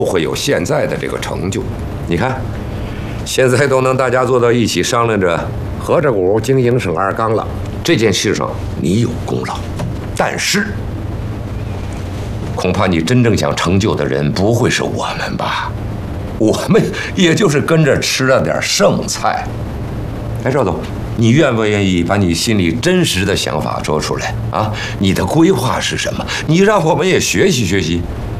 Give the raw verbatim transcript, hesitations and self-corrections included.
不会有现在的这个成就。你看，现在都能大家坐到一起商量着合着股经营省二纲了，这件事上你有功劳，但是恐怕你真正想成就的人不会是我们吧？我们也就是跟着吃了点剩菜。哎，赵总，你愿不愿意把你心里真实的想法说出来啊？你的规划是什么？你让我们也学习学习。